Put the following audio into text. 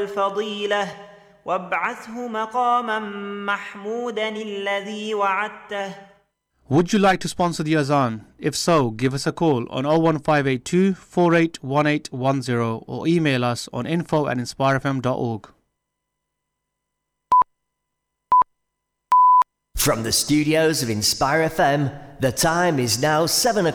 الفضيلة وابعثه مقاما محمودا الذي وعدته. Would you like to sponsor the Azan? If so, give us a call on 01582 481810 or email us on info@inspirefm.org. From the studios of Inspire FM, the time is now 7 o'clock.